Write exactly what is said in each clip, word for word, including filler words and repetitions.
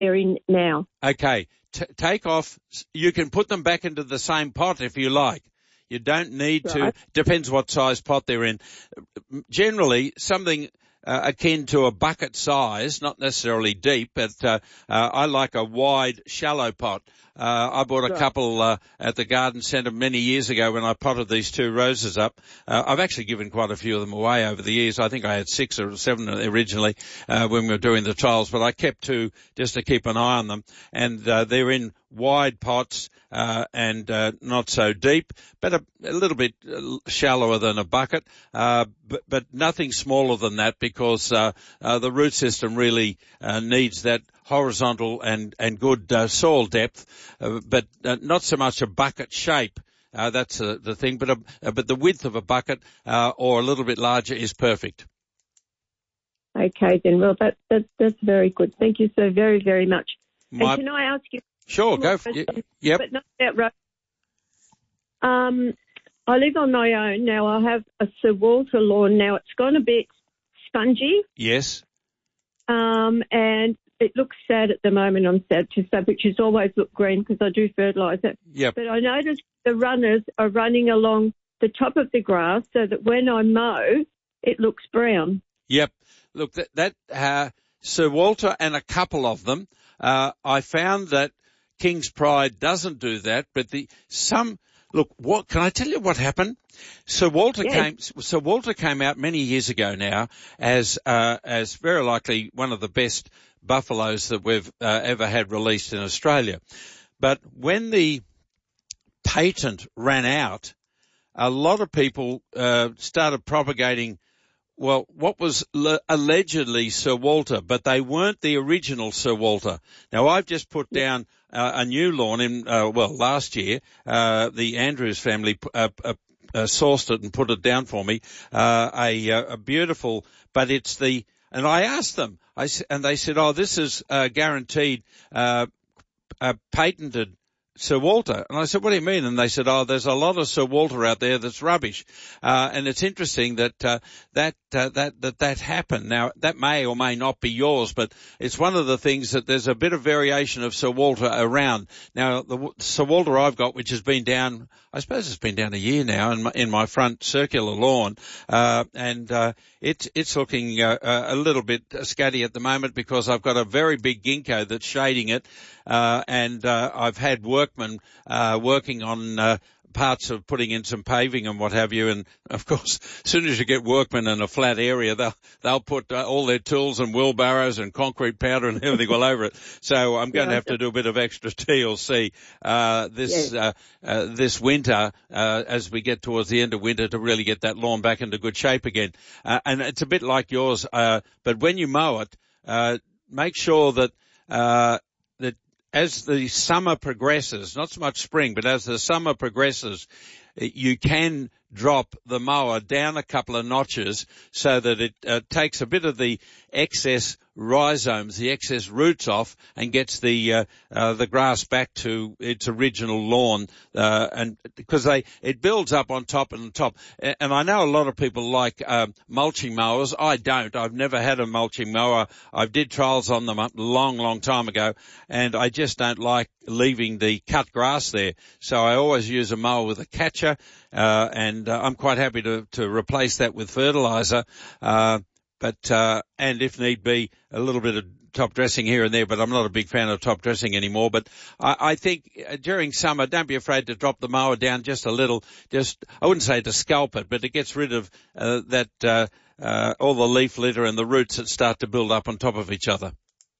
they're in now. Okay. T- take off. You can put them back into the same pot if you like. You don't need Right. to. Depends what size pot they're in. Generally, something uh, akin to a bucket size, not necessarily deep, but uh, uh, I like a wide, shallow pot. Uh, I bought a Right. couple uh, at the garden centre many years ago when I potted these two roses up. Uh, I've actually given quite a few of them away over the years. I think I had six or seven originally uh, when we were doing the trials, but I kept two just to keep an eye on them. And uh, they're in wide pots uh, and uh, not so deep, but a, a little bit shallower than a bucket, uh, but, but nothing smaller than that because uh, uh, the root system really uh, needs that horizontal and, and good uh, soil depth, uh, but uh, not so much a bucket shape. Uh, that's uh, the thing, but a, uh, but the width of a bucket uh, or a little bit larger is perfect. Okay, then. Well, that, that, that's very good. Thank you so very, very much. My, and can I ask you? Sure, go for it. Yep. But not about roses. Um, I live on my own now. I have a Sir Walter lawn now. It's gone a bit spongy. Yes. Um, and it looks sad at the moment, I'm sad to say, which has always looked green because I do fertilise it. Yep. But I noticed the runners are running along the top of the grass so that when I mow, it looks brown. Yep. Look, that, that uh, Sir Walter and a couple of them, uh, I found that King's Pride doesn't do that, but the some look. What can I tell you? What happened? Sir Walter Yes. came. Sir Walter came out many years ago now as uh, as very likely one of the best buffaloes that we've uh, ever had released in Australia. But when the patent ran out, a lot of people uh, started propagating. Well, what was le- allegedly Sir Walter, but they weren't the original Sir Walter. Now, I've just put down uh, a new lawn in, uh, well, last year. Uh, the Andrews family uh, uh, uh, sourced it and put it down for me. Uh, a, a beautiful, but it's the, and I asked them, I, and they said, oh, this is uh, guaranteed, uh, uh, patented Sir Walter. And I said, what do you mean? And they said, oh, there's a lot of Sir Walter out there that's rubbish. Uh, and it's interesting that, uh, that, uh, that, that, that happened. Now, that may or may not be yours, but it's one of the things that there's a bit of variation of Sir Walter around. Now, the Sir Walter I've got, which has been down, I suppose it's been down a year now in my, in my front circular lawn, uh, and, uh, it's, it's looking, uh, a little bit scatty at the moment because I've got a very big ginkgo that's shading it, uh, and, uh, I've had workmen, uh, working on, uh, parts of putting in some paving and what have you. And of course, as soon as you get workmen in a flat area, they'll, they'll put uh, all their tools and wheelbarrows and concrete powder and everything all over it. So I'm going to have to do a bit of extra T L C, uh, this, uh, uh, this winter, uh, as we get towards the end of winter to really get that lawn back into good shape again. Uh, and it's a bit like yours, uh, but when you mow it, uh, make sure that, uh, that as the summer progresses, not so much spring, but as the summer progresses, you can drop the mower down a couple of notches so that it uh, takes a bit of the excess rhizomes, the excess roots off, and gets the uh, uh, the grass back to its original lawn. Uh, and because they it builds up on top and on top. And I know a lot of people like um, mulching mowers. I don't. I've never had a mulching mower. I did trials on them a long, long time ago, and I just don't like leaving the cut grass there. So I always use a mower with a catcher, uh, and uh, I'm quite happy to to replace that with fertilizer. Uh, But, uh, and if need be, a little bit of top dressing here and there, but I'm not a big fan of top dressing anymore. But I, I think during summer, don't be afraid to drop the mower down just a little. Just, I wouldn't say to scalp it, but it gets rid of, uh, that, uh, uh, all the leaf litter and the roots that start to build up on top of each other.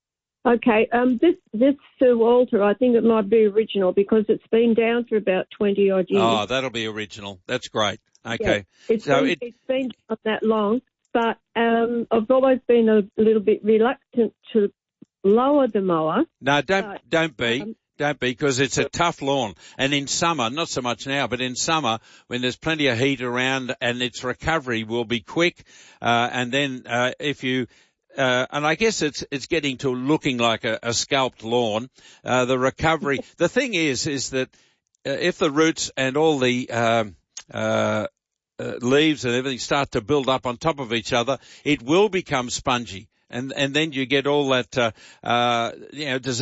Okay, um, this, this Sir Walter, I think it might be original because it's been down for about twenty odd years. Oh, that'll be original. That's great. Okay. Yeah, it's, so been, it, it's been not that long. But um, I've always been a little bit reluctant to lower the mower. No, don't but, don't be. Um, Don't be, because it's a tough lawn. And in summer, not so much now, but in summer, when there's plenty of heat around and its recovery will be quick, uh, and then uh, if you... Uh, and I guess it's it's getting to looking like a, a scalped lawn. Uh, the recovery... the thing is, is that uh, if the roots and all the... Um, uh, Uh, leaves and everything start to build up on top of each other, it will become spongy. and and then you get all that uh, uh, you know.